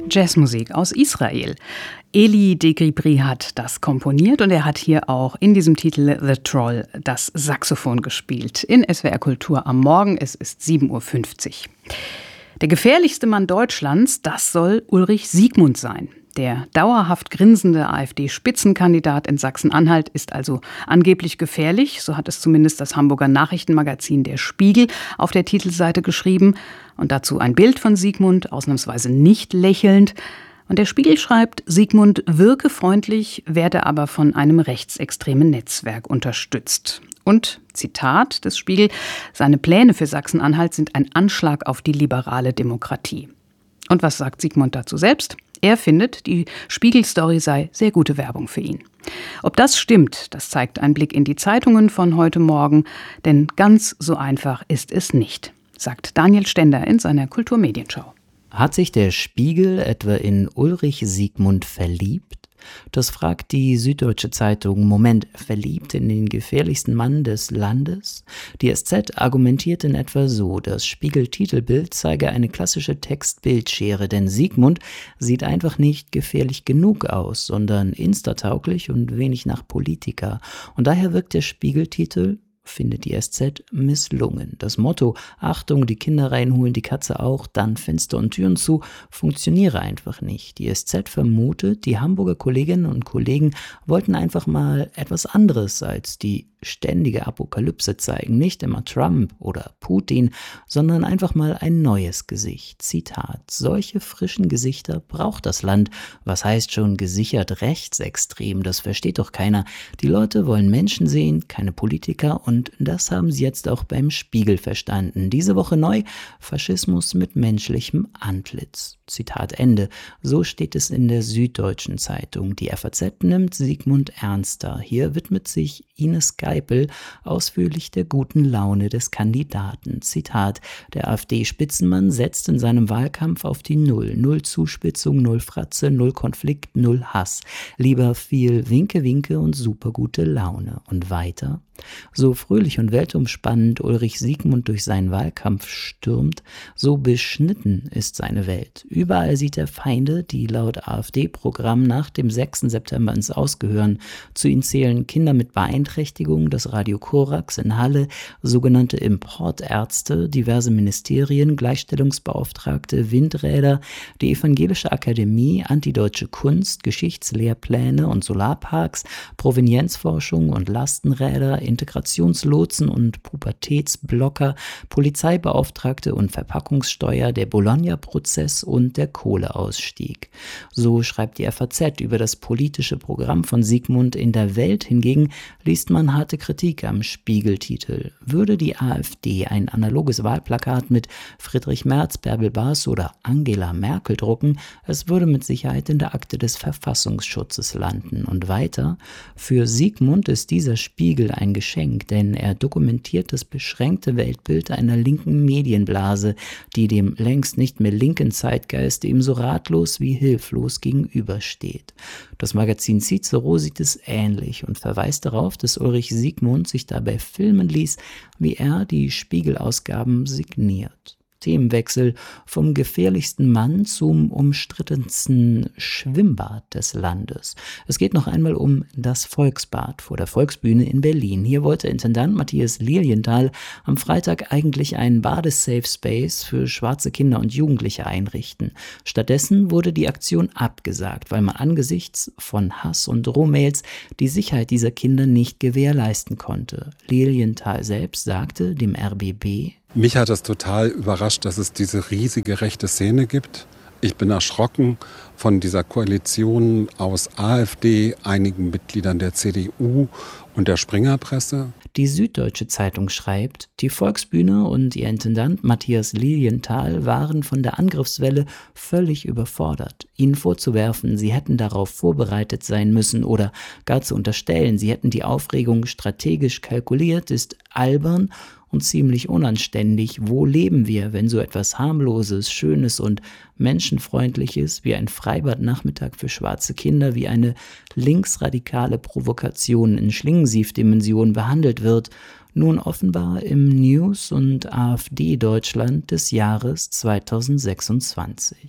Jazzmusik aus Israel. Eli Degribri hat das komponiert und er hat hier auch in diesem Titel The Troll das Saxophon gespielt. In SWR Kultur am Morgen, es ist 7:50 Uhr. Der gefährlichste Mann Deutschlands, das soll Ulrich Siegmund sein. Der dauerhaft grinsende AfD-Spitzenkandidat in Sachsen-Anhalt ist also angeblich gefährlich, so hat es zumindest das Hamburger Nachrichtenmagazin Der Spiegel auf der Titelseite geschrieben. Und dazu ein Bild von Siegmund, ausnahmsweise nicht lächelnd. Und der Spiegel schreibt, Siegmund wirke freundlich, werde aber von einem rechtsextremen Netzwerk unterstützt. Und, Zitat des Spiegel, seine Pläne für Sachsen-Anhalt sind ein Anschlag auf die liberale Demokratie. Und was sagt Siegmund dazu selbst? Er findet, die Spiegel-Story sei sehr gute Werbung für ihn. Ob das stimmt, das zeigt ein Blick in die Zeitungen von heute Morgen, denn ganz so einfach ist es nicht, sagt Daniel Stender in seiner Kulturmedienschau. Hat sich der Spiegel etwa in Ulrich Siegmund verliebt? Das fragt die Süddeutsche Zeitung. Moment, verliebt in den gefährlichsten Mann des Landes? Die SZ argumentiert in etwa so, das Spiegel-Titelbild zeige eine klassische Text-Bild-Schere, denn Siegmund sieht einfach nicht gefährlich genug aus, sondern instatauglich und wenig nach Politiker. Und daher wirkt der Spiegel-Titel, findet die SZ, misslungen. Das Motto, Achtung, die Kinder reinholen, die Katze auch, dann Fenster und Türen zu, funktioniere einfach nicht. Die SZ vermutet, die Hamburger Kolleginnen und Kollegen wollten einfach mal etwas anderes als die ständige Apokalypse zeigen, nicht immer Trump oder Putin, sondern einfach mal ein neues Gesicht. Zitat, solche frischen Gesichter braucht das Land. Was heißt schon gesichert rechtsextrem? Das versteht doch keiner. Die Leute wollen Menschen sehen, keine Politiker, und das haben sie jetzt auch beim Spiegel verstanden. Diese Woche neu, Faschismus mit menschlichem Antlitz. Zitat Ende. So steht es in der Süddeutschen Zeitung. Die FAZ nimmt Siegmund ernster. Hier widmet sich Ines Geipel ausführlich der guten Laune des Kandidaten. Zitat, der AfD-Spitzenmann setzt in seinem Wahlkampf auf die Null. Null Zuspitzung, null Fratze, null Konflikt, null Hass. Lieber viel Winke, Winke und supergute Laune. Und weiter? So fröhlich und weltumspannend Ulrich Siegmund durch seinen Wahlkampf stürmt, so beschnitten ist seine Welt. Überall sieht er Feinde, die laut AfD-Programm nach dem 6. September ins Aus gehören. Zu ihnen zählen Kinder mit Beeinträchtigung, das Radio Korax in Halle, sogenannte Importärzte, diverse Ministerien, Gleichstellungsbeauftragte, Windräder, die Evangelische Akademie, antideutsche Kunst, Geschichtslehrpläne und Solarparks, Provenienzforschung und Lastenräder, Integrationslotsen und Pubertätsblocker, Polizeibeauftragte und Verpackungssteuer, der Bologna-Prozess und der Kohleausstieg. So schreibt die FAZ über das politische Programm von Siegmund. In der Welt hingegen liest man harte Kritik am Spiegeltitel. Würde die AfD ein analoges Wahlplakat mit Friedrich Merz, Bärbel Baas oder Angela Merkel drucken, es würde mit Sicherheit in der Akte des Verfassungsschutzes landen. Und weiter, für Siegmund ist dieser Spiegel ein Geschenk, denn er dokumentiert das beschränkte Weltbild einer linken Medienblase, die dem längst nicht mehr linken Zeitgeist ebenso ratlos wie hilflos gegenübersteht. Das Magazin Cicero sieht es ähnlich und verweist darauf, dass Ulrich Siegmund sich dabei filmen ließ, wie er die Spiegelausgaben signiert. Themenwechsel vom gefährlichsten Mann zum umstrittensten Schwimmbad des Landes. Es geht noch einmal um das Volksbad vor der Volksbühne in Berlin. Hier wollte Intendant Matthias Lilienthal am Freitag eigentlich einen Bade-Safe-Space für schwarze Kinder und Jugendliche einrichten. Stattdessen wurde die Aktion abgesagt, weil man angesichts von Hass und Drohmails die Sicherheit dieser Kinder nicht gewährleisten konnte. Lilienthal selbst sagte dem RBB: Mich hat es total überrascht, dass es diese riesige rechte Szene gibt. Ich bin erschrocken von dieser Koalition aus AfD, einigen Mitgliedern der CDU und der Springerpresse. Die Süddeutsche Zeitung schreibt, die Volksbühne und ihr Intendant Matthias Lilienthal waren von der Angriffswelle völlig überfordert. Ihnen vorzuwerfen, sie hätten darauf vorbereitet sein müssen oder gar zu unterstellen, sie hätten die Aufregung strategisch kalkuliert, ist albern und ziemlich unanständig. Wo leben wir, wenn so etwas harmloses, schönes und menschenfreundliches wie ein Freibadnachmittag für schwarze Kinder wie eine linksradikale Provokation in Schlingensief-Dimension behandelt wird? Nun offenbar im News- und AfD-Deutschland des Jahres 2026.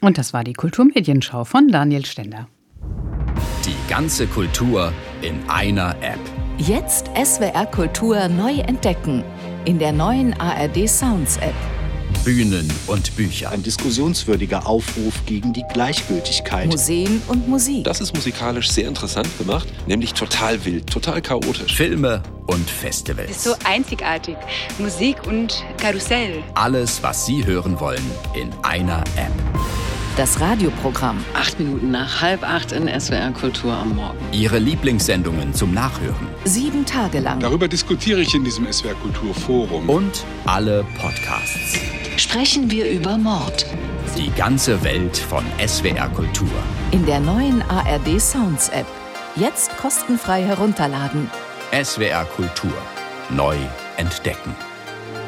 Und das war die Kulturmedienschau von Daniel Stender. Die ganze Kultur in einer App. Jetzt SWR Kultur neu entdecken. In der neuen ARD Sounds App. Bühnen und Bücher. Ein diskussionswürdiger Aufruf gegen die Gleichgültigkeit. Museen und Musik. Das ist musikalisch sehr interessant gemacht, nämlich total wild, total chaotisch. Filme und Festivals. Das ist so einzigartig. Musik und Karussell. Alles, was Sie hören wollen, in einer App. Das Radioprogramm. 8 Minuten nach 7:30 in SWR Kultur am Morgen. Ihre Lieblingssendungen zum Nachhören. 7 Tage lang. Darüber diskutiere ich in diesem SWR Kultur Forum. Und alle Podcasts. Sprechen wir über Mord. Die ganze Welt von SWR Kultur. In der neuen ARD Sounds App. Jetzt kostenfrei herunterladen. SWR Kultur. Neu entdecken.